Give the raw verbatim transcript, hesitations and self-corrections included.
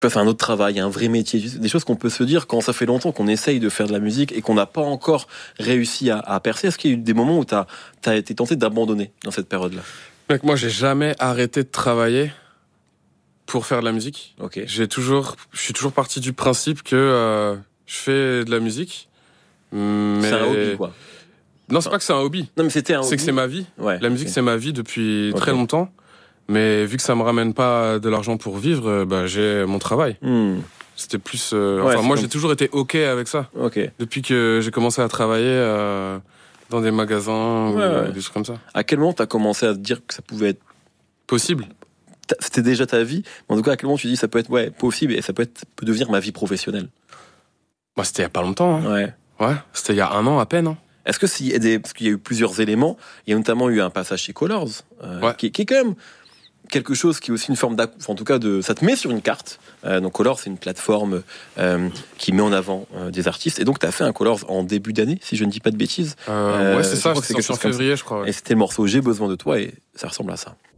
peux faire un autre travail, un vrai métier, des choses qu'on peut se dire quand ça fait longtemps qu'on essaye de faire de la musique et qu'on n'a pas encore réussi à, à percer. Est-ce qu'il y a eu des moments où tu as été tenté d'abandonner dans cette période-là? Mec, moi, j'ai jamais arrêté de travailler pour faire de la musique. Ok. J'ai toujours, je suis toujours parti du principe que euh, je fais de la musique. Mais... C'est un hobby, quoi. Non, c'est pas que c'est un hobby. Non, mais c'était un c'est hobby. que c'est ma vie. Ouais, la musique, okay. c'est ma vie depuis okay. très longtemps. Mais vu que ça me ramène pas de l'argent pour vivre, bah, j'ai mon travail. Mm. C'était plus... Euh, ouais, enfin, moi, comme... j'ai toujours été OK avec ça. Okay. Depuis que j'ai commencé à travailler euh, dans des magasins ouais, ou ouais. des choses comme ça. À quel moment t'as commencé à te dire que ça pouvait être... Possible. C'était déjà ta vie, mais en tout cas, à quel moment tu dis ça peut être ouais, possible et ça peut, être, peut devenir ma vie professionnelle? Bah, c'était il y a pas longtemps. Hein. Ouais. Ouais, c'était il y a un an à peine. Hein. Est-ce que s'il y a des... Parce qu'il y a eu plusieurs éléments, il y a notamment eu un passage chez Colors, euh, ouais. qui, qui est quand même quelque chose qui est aussi une forme d'ac... Enfin, en tout cas, de... ça te met sur une carte. Euh, donc Colors, c'est une plateforme euh, qui met en avant euh, des artistes. Et donc, tu as fait un Colors en début d'année, si je ne dis pas de bêtises. Euh, euh, ouais, c'est ça, c'est quelque chose en février, je crois. Ouais. Et c'était le morceau J'ai besoin de toi, et ça ressemble à ça.